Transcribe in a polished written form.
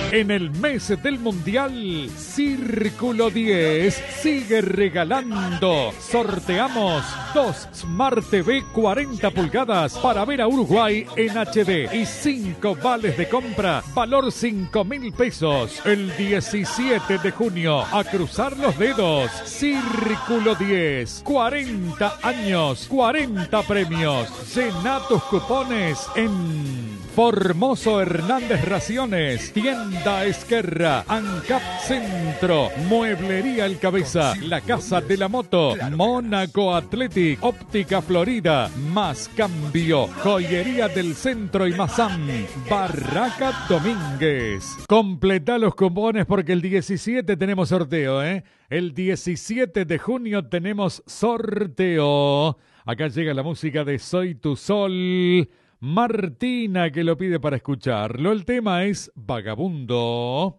En el mes del Mundial, Círculo 10 sigue regalando. Sorteamos 2 Smart TV 40 pulgadas para ver a Uruguay en HD y 5 vales de compra, valor 5.000 pesos. El 17 de junio, a cruzar los dedos. Círculo 10, 40 años, 40 premios. Llena tus cupones en Formoso Hernández Raciones, Tienda Esquerra, ANCAP Centro, Mueblería El Cabeza, La Casa de la Moto, Mónaco Athletic, Óptica Florida, Más Cambio, Joyería del Centro y Mazam, Barraca Domínguez. Completa los cupones porque el 17 tenemos sorteo, ¿eh? El 17 de junio tenemos sorteo. Acá llega la música de Soy tu Sol. Martina que lo pide para escucharlo. El tema es Vagabundo.